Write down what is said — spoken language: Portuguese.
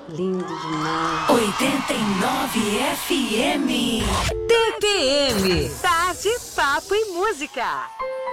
Lindo demais. 89 FM. TPM. Tarde, papo e música.